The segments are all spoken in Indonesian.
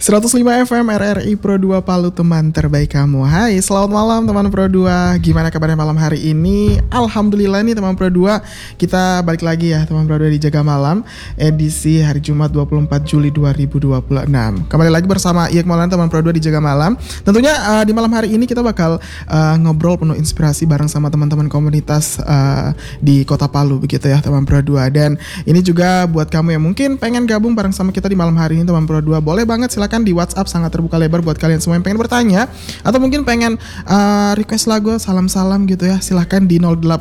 105 FM RRI Pro 2 Palu, teman terbaik kamu. Hai, selamat malam teman Pro 2. Gimana kabarnya malam hari ini? Alhamdulillah nih teman Pro 2, kita balik lagi ya teman Pro 2 di Jaga Malam, edisi hari Jumat 24 Juli 2026. Kembali lagi bersama Iek Maulana teman Pro 2 di Jaga Malam. Tentunya di malam hari ini kita bakal ngobrol penuh inspirasi bareng sama teman-teman komunitas di Kota Palu begitu ya teman Pro 2. Dan ini juga buat kamu yang mungkin pengen gabung bareng sama kita di malam hari ini teman Pro 2, boleh banget silakan di WhatsApp, sangat terbuka lebar buat kalian semua yang pengen bertanya atau mungkin pengen request lagu, salam-salam gitu ya. Silahkan di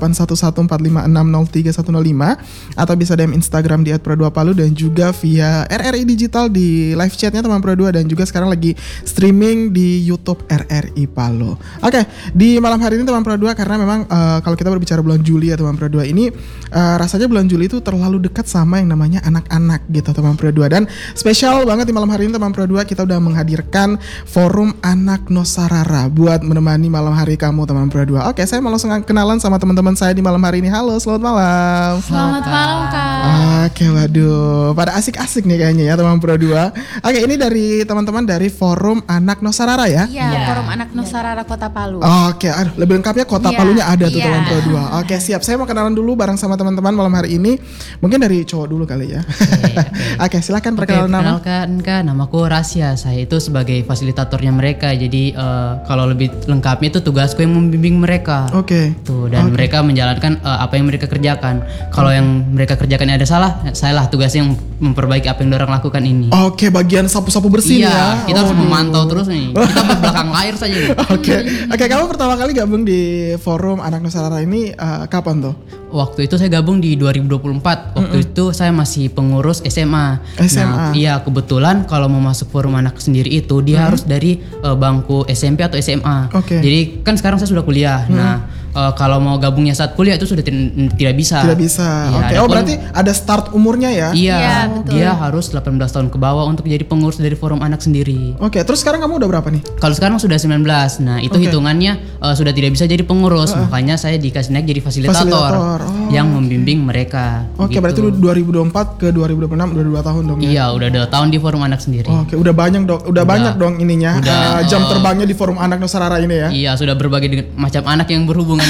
081145603105 atau bisa DM Instagram di @pro2palu dan juga via RRI Digital di live chatnya teman Pro 2 dan juga sekarang lagi streaming di YouTube RRI Palu. Oke, di malam hari ini teman Pro 2, karena memang kalau kita berbicara bulan Juli ya teman Pro 2 ini rasanya bulan Juli itu terlalu dekat sama yang namanya anak-anak gitu teman Pro 2, dan spesial banget di malam hari ini teman Pro 2, kita udah menghadirkan Forum Anak Nusarara buat menemani malam hari kamu teman Pro 2. Oke, saya mau langsung kenalan sama teman-teman saya di malam hari ini. Halo, selamat malam. Selamat malam Kak. Oke, waduh, pada asik-asik nih kayaknya ya teman Pro 2. Oke, ini dari teman-teman dari Forum Anak Nusarara ya? Iya, Forum Anak Nusarara Kota Palu. Oke, aduh, lebih lengkapnya Kota Palunya ada tuh teman Pro 2. Oke, siap. Saya mau kenalan dulu bareng sama teman-teman malam hari ini. Mungkin dari cowok dulu kali ya. Oke, silakan perkenalan nama. Perkenalkan Kak, namaku Rasya. Saya itu sebagai fasilitatornya mereka. Jadi kalau lebih lengkapnya itu tugasku yang membimbing mereka. Oke. Tuh, dan mereka menjalankan apa yang mereka kerjakan. Kalau yang mereka kerjakan ada salah, saya lah tugasnya yang memperbaiki apa yang orang lakukan ini. Oke, bagian sapu-sapu bersih ya. Kita harus memantau terus nih. Kita belakang layar saja nih. Oke, kamu pertama kali gabung di Forum Anak Nusarara ini kapan tuh? Waktu itu saya gabung di 2024. Waktu itu saya masih pengurus SMA. Nah, iya, kebetulan kalau mau masuk Forum Anak sendiri itu dia harus dari bangku SMP atau SMA. Jadi kan sekarang saya sudah kuliah. Nah, kalau mau gabungnya saat kuliah itu sudah tidak bisa. Tidak bisa. Ya, oh, berarti ada start umurnya ya? Iya, dia harus 18 tahun ke bawah untuk jadi pengurus dari Forum Anak sendiri. Oke, terus sekarang kamu udah berapa nih? Kalau sekarang sudah 19. Nah, itu hitungannya sudah tidak bisa jadi pengurus. Makanya saya dikasih naik jadi fasilitator. Yang membimbing mereka. Oke, berarti 2024 ke 2026 udah 2 tahun dong ya? Iya, udah 2 tahun di Forum Anak sendiri. Oke, udah banyak dong ininya. Jam terbangnya di Forum Anak Nusarara ini ya? Iya, sudah berbagai macam anak yang berhubungan.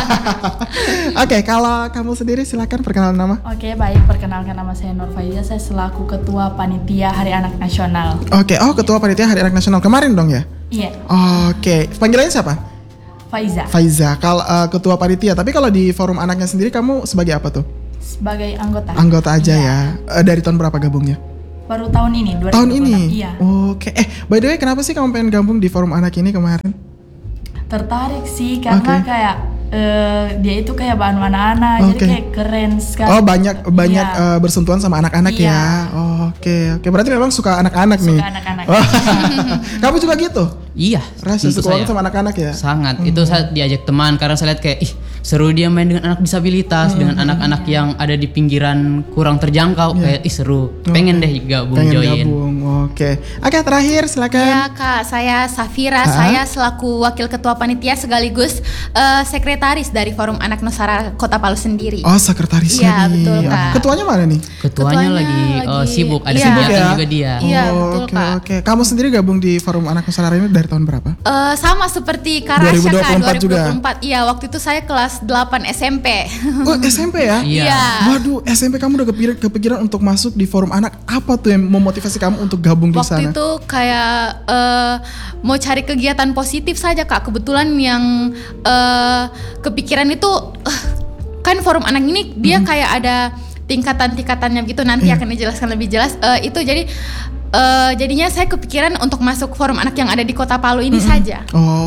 Oke, kalau kamu sendiri silakan perkenalan nama. Oke, baik, perkenalkan nama saya Nur Faiza, saya selaku Ketua Panitia Hari Anak Nasional. Oke, Ketua Panitia Hari Anak Nasional kemarin dong ya? Iya. Oke, panggilannya siapa? Faiza. Kalau Ketua Panitia, tapi kalau di Forum Anaknya sendiri kamu sebagai apa tuh? Sebagai anggota. Anggota aja ya. Dari tahun berapa gabungnya? Baru tahun ini, 2026. Tahun ini? Iya. Oke. By the way, kenapa sih kamu pengen gabung di Forum Anak ini kemarin? Tertarik sih karena kayak dia itu kayak bahan anak-anak, jadi kayak keren sekali. Oh, banyak bersentuhan sama anak-anak ya. Oke. Berarti memang suka anak-anak nih. Suka anak-anak. Kamu juga gitu? Iya, Rasa suka banget sama anak-anak ya? Sangat. Itu saya diajak teman karena saya lihat kayak seru dia main dengan anak disabilitas, dengan anak-anak yang ada di pinggiran kurang terjangkau, kayak seru. Pengen deh gabung, join. Oke, terakhir silakan. Ya Kak, saya Safira, saya selaku Wakil Ketua Panitia sekaligus sekretaris dari Forum Anak Nusarara Kota Palu sendiri. Oh, sekretarisnya. Iya, betul Kak. Ketuanya mana nih? Ketuanya lagi sibuk, ada kegiatan juga dia. Iya, betul Kak. Oke. Kamu sendiri gabung di Forum Anak Nusarara ini dari tahun berapa? Sama seperti Kak Rasya Kak, 2024 juga? Iya, waktu itu saya kelas 8 SMP. Oh, SMP ya? Iya. Waduh, SMP kamu udah kepikiran untuk masuk di Forum Anak. Apa tuh yang memotivasi kamu untuk gabung di sana? Waktu itu kayak mau cari kegiatan positif saja Kak. Kebetulan yang kepikiran itu kan Forum Anak ini dia kayak ada tingkatan-tingkatannya gitu, nanti akan dijelaskan lebih jelas. Itu jadinya saya kepikiran untuk masuk Forum Anak yang ada di Kota Palu ini saja.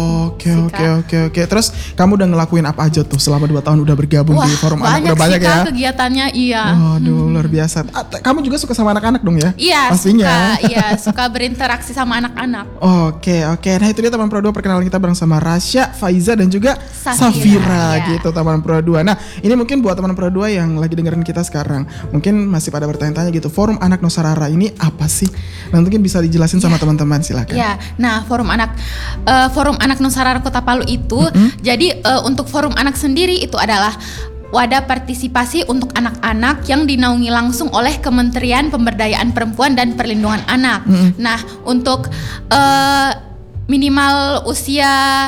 Oke. Terus kamu udah ngelakuin apa aja tuh selama 2 tahun udah bergabung di Forum Anak? Udah banyak sih, ya? Kak, kegiatannya, iya. Waduh, luar biasa. Kamu juga suka sama anak-anak dong ya? Iya, pastinya. suka berinteraksi sama anak-anak. Oke. Nah, itu dia teman Pro 2, perkenalan kita bareng sama Rasya, Faiza dan juga Safira gitu teman Pro 2. Nah, ini mungkin buat teman Pro 2 yang lagi dengerin kita sekarang, mungkin masih pada bertanya-tanya gitu, Forum Anak Nusarara ini apa sih? Nah, mungkin bisa dijelasin sama teman-teman, silakan. Ya, nah Forum Anak Nusarara Kota Palu itu, jadi untuk Forum Anak sendiri itu adalah wadah partisipasi untuk anak-anak yang dinaungi langsung oleh Kementerian Pemberdayaan Perempuan dan Perlindungan Anak. Nah, untuk minimal usia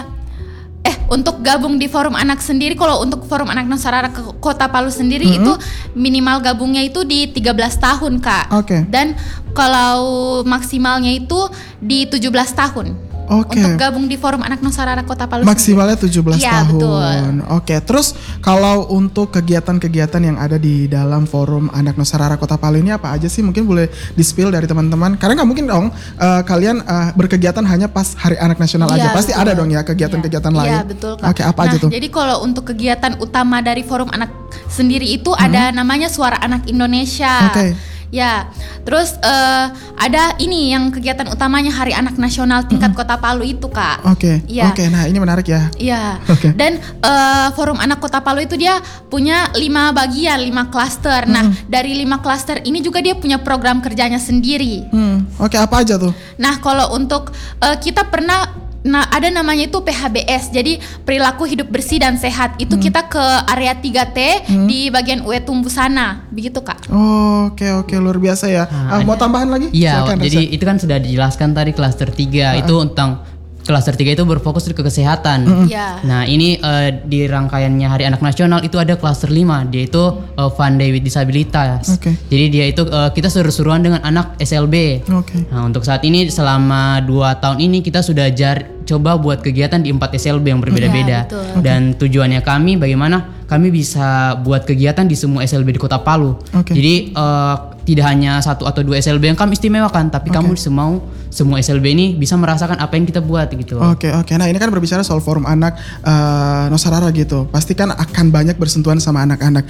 untuk gabung di Forum Anak sendiri, kalau untuk Forum Anak Nusantara Kota Palu sendiri itu minimal gabungnya itu di 13 tahun, Kak. Dan kalau maksimalnya itu di 17 tahun. Untuk gabung di Forum Anak Nusantara Kota Palu maksimalnya 17 ya, tahun. Betul. Terus kalau untuk kegiatan-kegiatan yang ada di dalam Forum Anak Nusantara Kota Palu ini apa aja sih? Mungkin boleh di-spill dari teman-teman. Karena nggak mungkin dong kalian berkegiatan hanya pas Hari Anak Nasional aja. Pasti ada dong ya kegiatan-kegiatan lain. Iya, betul, Kak. Apa aja tuh? Jadi kalau untuk kegiatan utama dari Forum Anak sendiri itu ada namanya Suara Anak Indonesia. Ya, terus ada ini yang kegiatan utamanya Hari Anak Nasional tingkat Kota Palu itu, Kak. Nah ini menarik ya. Iya. Dan Forum Anak Kota Palu itu dia punya 5 bagian, 5 klaster. Nah, dari 5 klaster ini juga dia punya program kerjanya sendiri. Apa aja tuh? Nah, kalau untuk kita pernah ada namanya itu PHBS, jadi perilaku hidup bersih dan sehat. Itu kita ke area 3T di bagian UE Tumbuh sana, begitu, Kak. Oke, luar biasa ya. Mau tambahan lagi? Iya, jadi itu kan sudah dijelaskan tadi klaster 3 itu tentang klaster 3 itu berfokus ke kesehatan. Nah, ini di rangkaiannya Hari Anak Nasional itu ada klaster 5, dia itu Fun Day with Disabilitas. Jadi dia itu kita seru-seruan dengan anak SLB. Nah, untuk saat ini selama 2 tahun ini kita sudah coba buat kegiatan di 4 SLB yang berbeda-beda. Dan tujuannya kami bagaimana kami bisa buat kegiatan di semua SLB di Kota Palu. Jadi tidak hanya 1 atau 2 SLB yang kami istimewakan, tapi kamu semua SLB ini bisa merasakan apa yang kita buat gitu. Nah ini kan berbicara soal Forum Anak Nusantara gitu. Pasti kan akan banyak bersentuhan sama anak-anak.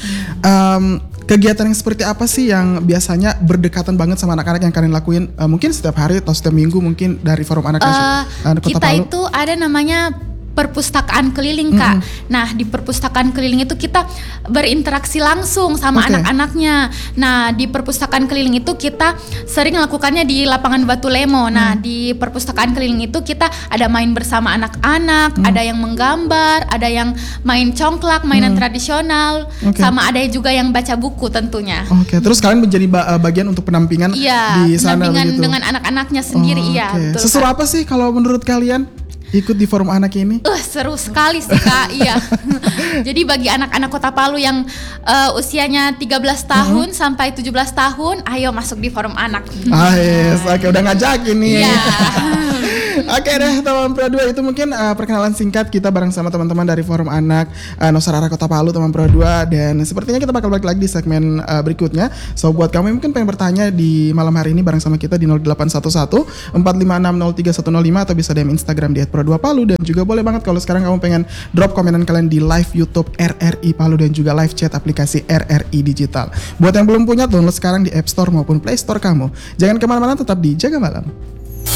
Kegiatan yang seperti apa sih yang biasanya berdekatan banget sama anak-anak yang kalian lakuin? Mungkin setiap hari atau setiap minggu mungkin dari Forum Anak Nasional Kota Palu? Kita itu ada namanya perpustakaan keliling, Kak. Nah, di perpustakaan keliling itu kita berinteraksi langsung sama anak-anaknya. Nah, di perpustakaan keliling itu kita sering lakukannya di lapangan Batu Lemo. Nah, di perpustakaan keliling itu kita ada main bersama anak-anak, ada yang menggambar, ada yang main congklak, mainan tradisional, sama ada juga yang baca buku tentunya. Terus kalian menjadi bagian untuk penampingan di sana penampingan begitu? dengan anak-anaknya sendiri. Betul, seseru apa sih kalau menurut kalian ikut di Forum Anak ini? Seru sekali sih, Kak. Iya. Jadi bagi anak-anak Kota Palu yang usianya 13 tahun sampai 17 tahun, ayo masuk di Forum Anak. Udah ngajakin nih. Iya. Oke deh teman Pro 2, itu mungkin perkenalan singkat kita bareng sama teman-teman dari Forum Anak Nusantara Kota Palu, teman Pro 2. Dan sepertinya kita bakal balik lagi di segmen berikutnya. So buat kamu yang mungkin pengen bertanya di malam hari ini bareng sama kita di 0811 456 03 atau bisa DM Instagram di @pro2palu. Dan juga boleh banget kalau sekarang kamu pengen drop komenan kalian di live YouTube RRI Palu dan juga live chat aplikasi RRI Digital. Buat yang belum punya, download sekarang di App Store maupun Play Store kamu. Jangan kemana-mana, tetap di Jaga Malam.